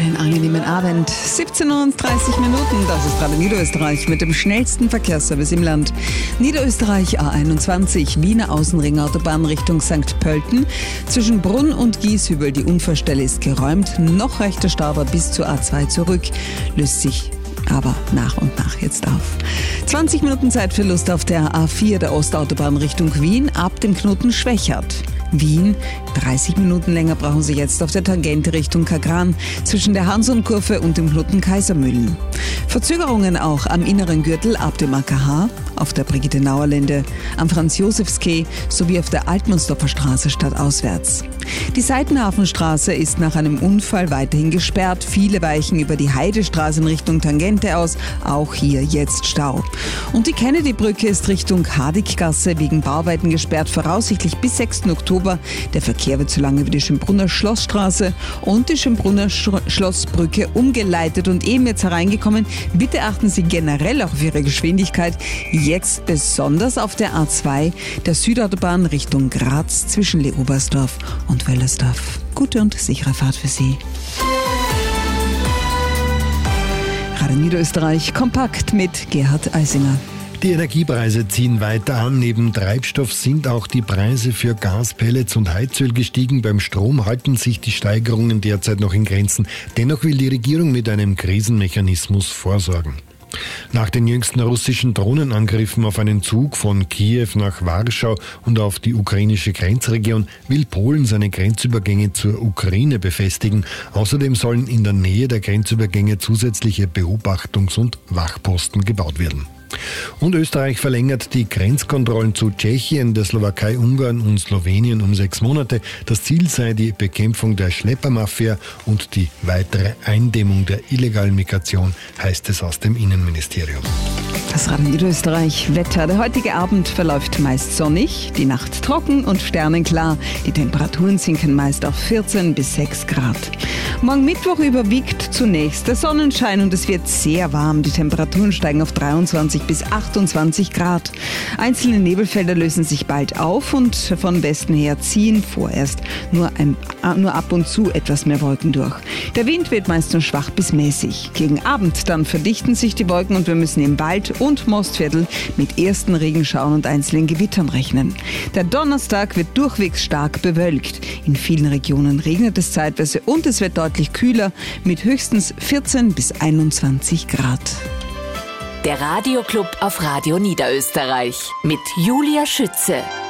Einen angenehmen Abend. 17:30 Uhr, das ist Radio Niederösterreich mit dem schnellsten Verkehrsservice im Land. Niederösterreich A21, Wiener Außenringautobahn Richtung St. Pölten. Zwischen Brunn und Gieshübel, die Unfallstelle ist geräumt. Noch reicht der Stau bis zur A2 zurück. Löst sich aber nach und nach jetzt auf. 20 Minuten Zeitverlust auf der A4 der Ostautobahn Richtung Wien ab dem Knoten Schwächert. Wien, 30 Minuten länger brauchen Sie jetzt auf der Tangente Richtung Kagran zwischen der Hansum-Kurve und dem Knoten Kaisermühlen. Verzögerungen auch am inneren Gürtel ab dem AKH, auf der Brigitte-Nauer-Linde, am Franz-Josefs-Quai sowie auf der Altmannsdorfer Straße stadtauswärts. Die Seitenhafenstraße ist nach einem Unfall weiterhin gesperrt. Viele weichen über die Heidestraße in Richtung Tangente aus. Auch hier jetzt Stau. Und die Kennedy-Brücke ist Richtung Hadiggasse wegen Bauarbeiten gesperrt, voraussichtlich bis 6. Oktober. Der Verkehr wird so lange über die Schönbrunner Schlossstraße und die Schönbrunner Schlossbrücke umgeleitet und eben jetzt hereingekommen. Bitte achten Sie generell auch auf Ihre Geschwindigkeit. Jetzt besonders auf der A2, der Südautobahn Richtung Graz zwischen Leobersdorf und Wöllersdorf. Gute und sichere Fahrt für Sie. Radio Niederösterreich kompakt mit Gerhard Eisinger. Die Energiepreise ziehen weiter an. Neben Treibstoff sind auch die Preise für Gas, Pellets und Heizöl gestiegen. Beim Strom halten sich die Steigerungen derzeit noch in Grenzen. Dennoch will die Regierung mit einem Krisenmechanismus vorsorgen. Nach den jüngsten russischen Drohnenangriffen auf einen Zug von Kiew nach Warschau und auf die ukrainische Grenzregion will Polen seine Grenzübergänge zur Ukraine befestigen. Außerdem sollen in der Nähe der Grenzübergänge zusätzliche Beobachtungs- und Wachposten gebaut werden. Und Österreich verlängert die Grenzkontrollen zu Tschechien, der Slowakei, Ungarn und Slowenien um 6 Monate. Das Ziel sei die Bekämpfung der Schleppermafia und die weitere Eindämmung der illegalen Migration, heißt es aus dem Innenministerium. Das Radio Niederösterreich Wetter. Der heutige Abend verläuft meist sonnig, die Nacht trocken und sternenklar. Die Temperaturen sinken meist auf 14 bis 6 Grad. Morgen Mittwoch überwiegt zunächst der Sonnenschein und es wird sehr warm. Die Temperaturen steigen auf 23 bis 28 Grad. Einzelne Nebelfelder lösen sich bald auf und von Westen her ziehen vorerst nur ab und zu etwas mehr Wolken durch. Der Wind wird meist nur schwach bis mäßig. Gegen Abend dann verdichten sich die Wolken und wir müssen im Wald und Mostviertel mit ersten Regenschauern und einzelnen Gewittern rechnen. Der Donnerstag wird durchwegs stark bewölkt. In vielen Regionen regnet es zeitweise und es wird deutlich kühler mit höchstens 14 bis 21 Grad. Der Radioclub auf Radio Niederösterreich mit Julia Schütze.